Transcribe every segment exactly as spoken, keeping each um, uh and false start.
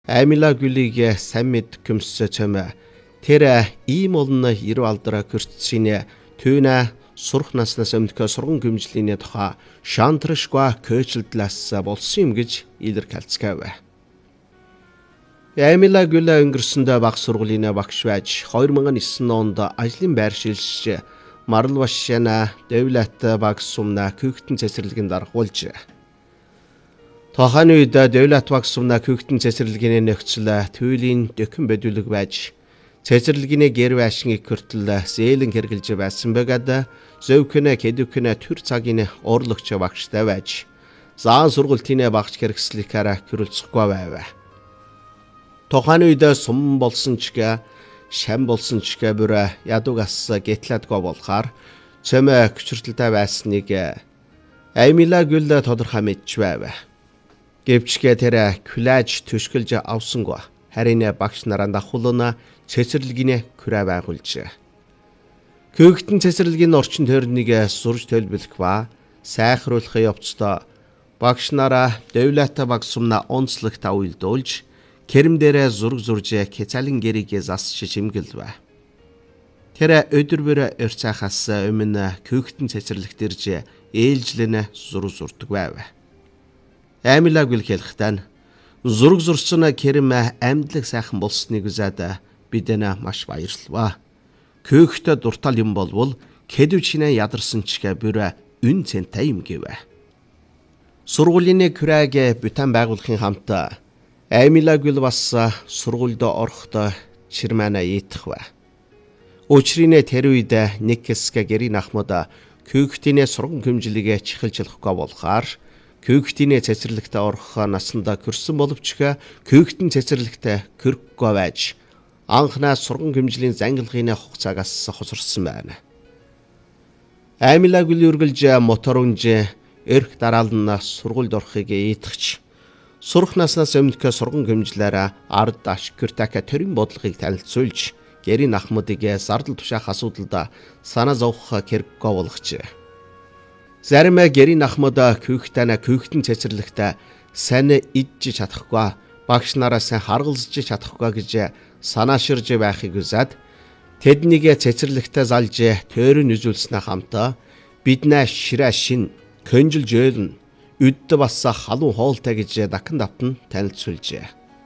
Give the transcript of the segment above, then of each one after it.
Аймила гүлийг сайн мэд көмсө чамаа тэр ийм олон ирүү алдраа көртсине түүнэ сурах наснаас өмнө сурган гүмжлиний тухай шантрашгва көчлдлээс болсон юм гэж илэрхийлцгээв. Аймила гүл өнгөрсөндөө баг сургуулийн багш байж хоёр мянган девять онд ажлын байр шилжиж Марлвашана Дэвлат баг сумна küchtэн цэцэрлэгийн даргуулж Тоханы үед Дэвлат баг сумна küchtэн цэцэрлэгийн нөхцөл туйлын дөкөн бэдүүлэг байж цэцэрлэгийн гэр байшиныг хүртэл зээлэн хэрглэж байсан бөгөөд зөвхөн хэдүүхэн төр цагийн уурлогч багштай байж заан сургалтын багш хэрэгслэхээр гэрүүлцэхгүй байв. Тоханы үед сум болсон ч гэ шам болсон ч гэ бүр ядугас гэтлэдгүй болохоор цөмө хүчрэлтэй байсныг Аймила гүл тодорхой мэдж байв. Гэвчгээ тэр күлэж төшгөлж авсангүй. Харин багш нараа дахуулна цэцэрлэгийн күрэ байгуулж. Küchtэн цэцэрлэгийн орчин тойрныг сурж төлөвлөх ба сайхруулахын явцдаа багш нараа Дэвлат баг сумна онцлогтой уйлдуулж Керм дээрээ зург зурж Кецалин гэрийг засч чимгэлвэ. Тэр өдөр бүр өрцахаас өмнө Küchtэн цэцэрлэгт ирж ээлжлэн зург зурдаг байв. Аймила гүл хэлэхдээ зург зурсан Керм амьдлаг сайхан болсныг үзээд бидэнэ маш баярлалаа. Küchtэ дуртал юм болвол кэдүчинэ ядарсан ч гэ бүр үн цэнтэй юм гэвэ. Сургуулийн күрэг бүтэн байгуулахын хамт Аймила гүл бас сургуульд орохдоо чирмана ийтхвэ. Учрын тэр үед нэг хэсэг гэрийн ахмад Küchtийн сурган хэмжлэгээ чихэлжлэхгүй болохоор Küchtийн цэцэрлэгт орох насандаа көрсөн боловч Küchtэн цэцэрлэгт көрөхгүй байж анхнаа сурган хэмжлийн зангилгын хугацаагаас хосорсон байна. Аймила гүл үргэлж мотор унж эрх дараална сургуульд орохыг ийтгч сурах наснаас өмнө сурган хэмжлээрээ ард ашигтак төрийн бодлогыг танилцуулж гэрийн ахмадыг зардал тушаах асуудалд санаа зовох хэрэггүй болгоч. Зарим гэрийн ахмад Küchtэн Küchtэн цэцэрлэгт сайн идж чадахгүй багш нараа сайн харгалзаж чадахгүй гэж санааширж байхыг үзээд тэднийг цэцэрлэгтээ залж тойрон үзүүлснээ хамтаа биднээ ширээ шин көнжил жөөлн үдд бас халуун хоолтой гэж дахин давтан танилцуулжээ.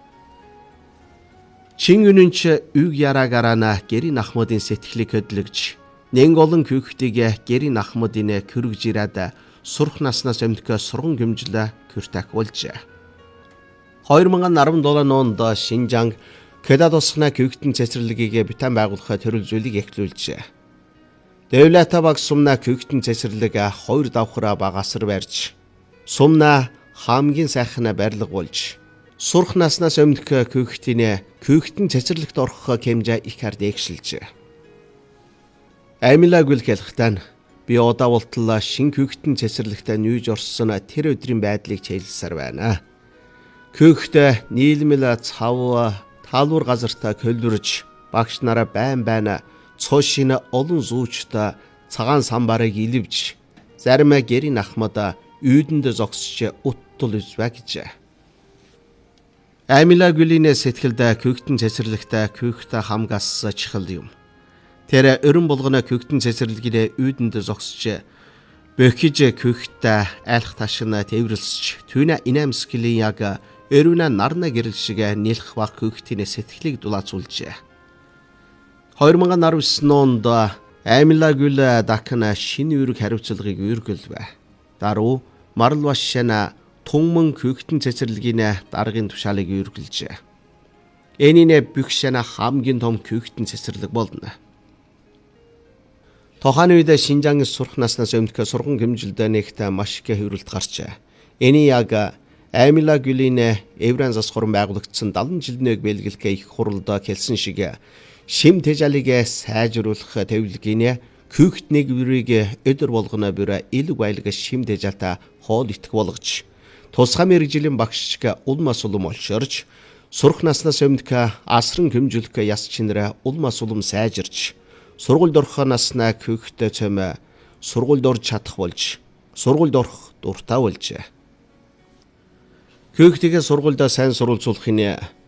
Чин үнэнч үг яраагарана гэрийн ахмадын сэтгэлийг хөдлөгж нэн олон Küchtийг гэрийн ахмадын көрөж ирээд сурах наснаас өмнө сурган хэмжлээ күртэх болж. хоёр мянган дөрвөн онд Шинжанг Кэдадосхна Küchtэн цэцэрлэгийг бүтэн байгуулахад төрөлжүүлэг эхлүүлжээ. Дэвлат баг сумна Küchtэн цэцэрлэг хоёр давхраа багасар барьж сумна хамгийн сайхан барилга болж сурах наснаас өмнө Küchtийн Küchtэн цэцэрлэгт орох хэмжээ их хард эгшилжээ. Аймила гүл хэлэхдээ би удаа болтол шин Küchtэн цэцэрлэгт нүүж орсон тэр өдрийн байдлыг чийлсээр байна. Küchtэ нийлмэл цав таалуур газартаа көлдөрж багш нараа байн байна цоошин олон зүүчтэй цагаан самбарыг иливж зарим гэрийн ахмад үйдэнд зогсож уттул үзвэ гэж. Аймила гүлийн сэтгэлд Küchtэн цэцэрлэгт Küchtэ хамгаас чихэл юм. Тэр өрн болгоно Küchtэн цэцэрлэгийн үйдэнд зогсож бөхиж Küchtэ айлх ташна тээвэрлсэж түүнэ инамсклийн яг өрөвнө нарна гэрэл шиг нийлэх баг Küchtийн сэтгэлийг дулаацуулжээ. хоёр мянган девять онд Аймила гүл дахин шинэ үүрэг хариуцлагыг үүргэлвэ. Даруй Марлвашана тунман Küchtэн цэцэрлэгийн даргын тушаалыг үүргэлжээ. Энийн Бюхшана хамгийн том Küchtэн цэцэрлэг болно. Тоханы үед Шинжангийн сурах наснаас өмнө сурган хэмжилд нэгт маш их хөврөлт гарчээ. Эний яг Аймила гүлийн Евран засхуран байгуулагдсан дадлан жилднэг бэлгэлэх их хуралд хэлсэн шиг шим тэжалыг сайжруулах төвлөгийн Küchtнийг бүрийг өдөр болгоно бүр элэг байлг шим тэжалтай хоол итгэх болгож тусгай мэргэжлийн багшчг улмас улам олшорж сурах наснаас өмнө асран хэмжүүлэх яс чинрэ улмас улам сайжирч сургуульд орох наснаа Küchtэ цөмө сургуульд орж чадах болж сургуульд орох дуртай болжээ. Küchtийг сургуульд сайн сурвалжуулахын